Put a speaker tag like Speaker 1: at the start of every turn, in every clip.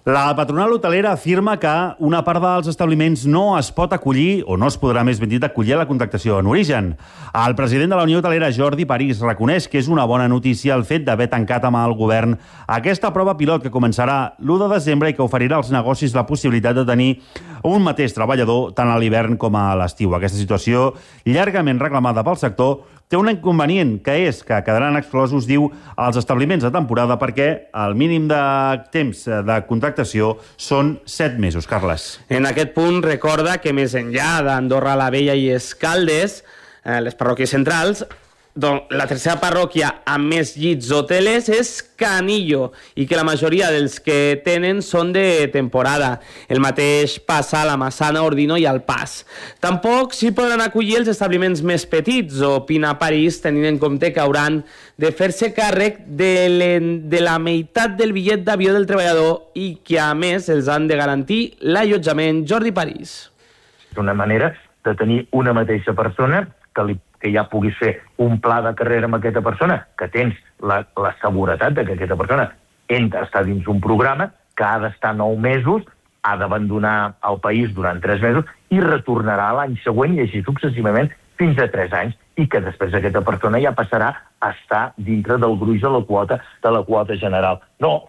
Speaker 1: La patronal hotelera afirma que una part dels establiments no es pot acollir, o no es podrà més ben dit acollir a la contractació en origen. El president de la Unió Hotelera, Jordi París, reconeix que és una bona notícia el fet d'haver tancat amb el govern aquesta prova pilot que començarà l'1 de desembre i que oferirà als negocis la possibilitat de tenir un mateix treballador tant a l'hivern com a l'estiu. Aquesta situació, llargament reclamada pel sector, té un inconvenient, que és que quedaran exclosos, diu, els establiments de temporada perquè el mínim de temps de contractació són 7 mesos. Carles.
Speaker 2: En aquest punt, recorda que més enllà d'Andorra la Vella i Escaldes, les parròquies centrals, la tercera parròquia amb més llits hoteles és Canillo i que la majoria dels que tenen són de temporada. El mateix passa a la Massana, Ordino i al Pas. Tampoc s'hi podran acollir els establiments més petits, opina París, tenint en compte que hauran de fer-se càrrec de la meitat del bitllet d'avió del treballador i que, a més, els han de garantir l'allotjament. Jordi París.
Speaker 3: Una manera de tenir una mateixa persona que ja puguis fer un pla de carrera amb aquesta persona, que tens la seguretat de que aquesta persona està dins un programa, que ha d'estar 9 mesos, ha d'abandonar el país durant 3 mesos i retornarà l'any següent i així successivament fins a 3 anys i que després aquesta persona ja passarà a estar dintre del gruix de la quota general.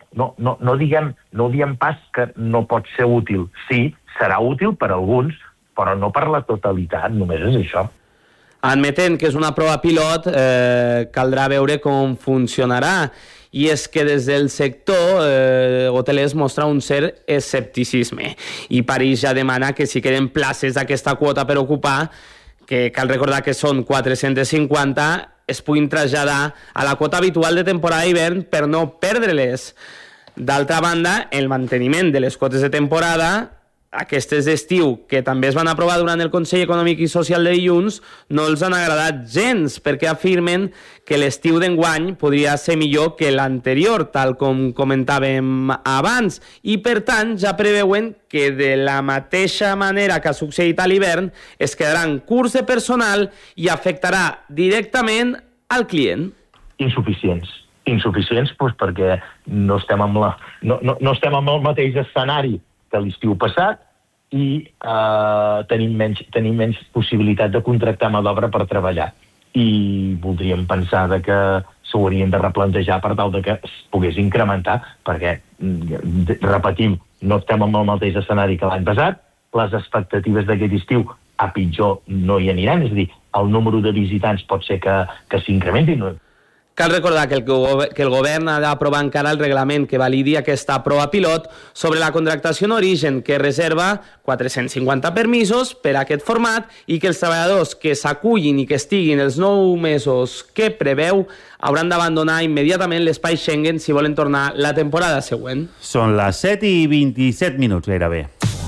Speaker 3: No diguem pas que no pot ser útil. Sí, serà útil per alguns, però no per la totalitat, només és això.
Speaker 2: Admetent que és una prova pilot, caldrà veure com funcionarà. I és que des del sector hotelers mostra un cert escepticisme. I París ja demana que si queden places d'aquesta quota per ocupar, que cal recordar que són 450, es puguin traslladar a la quota habitual de temporada d'hivern per no perdre-les. D'altra banda, el manteniment de les quotes de temporada, aquestes d'estiu, que també es van aprovar durant el Consell Econòmic i Social de dilluns, no els han agradat gens, perquè afirmen que l'estiu d'enguany podria ser millor que l'anterior, tal com comentàvem abans, i per tant ja preveuen que de la mateixa manera que ha succeït a l'hivern es quedaran curts de personal i afectarà directament al client.
Speaker 3: Insuficients doncs perquè no estem amb el mateix escenari que l'estiu passat i tenim menys possibilitat de contractar mà d'obra per treballar. I voldríem pensar que s'ho haurien de replantejar per tal de que es pogués incrementar, perquè, repetim, no estem amb el mateix escenari que l'any passat, les expectatives d'aquest estiu a pitjor no hi aniran, és a dir, el número de visitants pot ser que s'incrementin.
Speaker 2: Cal recordar que el govern ha d'aprovar encara el reglament que validi aquesta prova pilot sobre la contractació en origen, que reserva 450 permisos per a aquest format i que els treballadors que s'acullin i que estiguin els 9 mesos que preveu hauran d'abandonar immediatament l'espai Schengen si volen tornar la temporada següent.
Speaker 1: Són les 7:27 gairebé.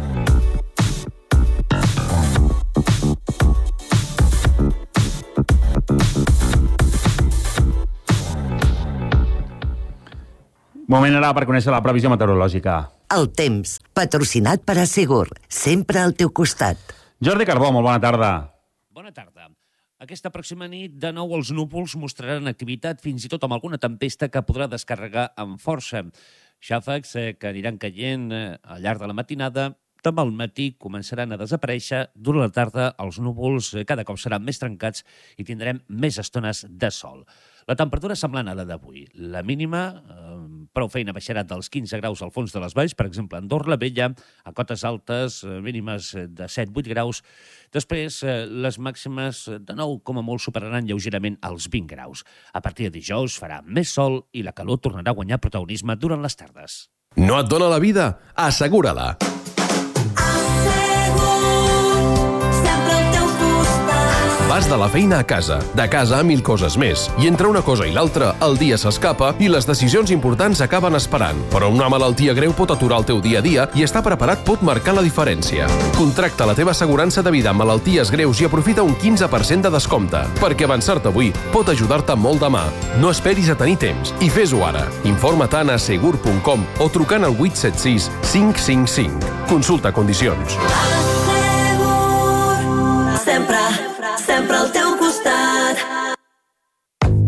Speaker 1: Moment ara per conèixer la previsió meteorològica.
Speaker 4: El temps, patrocinat per Assegur, sempre al teu costat.
Speaker 1: Jordi Carbó, molt bona tarda.
Speaker 5: Bona tarda. Aquesta pròxima nit, de nou, els núvols mostraran activitat, fins i tot amb alguna tempesta que podrà descarregar amb força. Xàfecs que aniran caient al llarg de la matinada. Demà al matí començaran a desaparèixer. Durant la tarda, els núvols cada cop seran més trencats i tindrem més estones de sol. La temperatura semblant a la d'avui. La mínima, prou feina, baixarà dels 15 graus al fons de les valls, per exemple, a Andorra la Vella, a cotes altes, mínimes de 7-8 graus. Després, les màximes, de nou, com a molt, superaran lleugerament els 20 graus. A partir de dijous farà més sol i la calor tornarà a guanyar protagonisme durant les tardes.
Speaker 6: No et dóna la vida? Assegura-la. Vas de la feina a casa, de casa a 1000 coses més. I entre una cosa i l'altra, el dia s'escapa i les decisions importants acaben esperant. Però una malaltia greu pot aturar el teu dia a dia i estar preparat pot marcar la diferència. Contracta la teva assegurança de vida amb malalties greus i aprofita un 15% de descompte, perquè avançar-te avui pot ajudar-te molt demà. No esperis a tenir temps i fes-ho ara. Informa't a segur.com o trucant al 876 555. Consulta condicions.
Speaker 7: Sempre al teu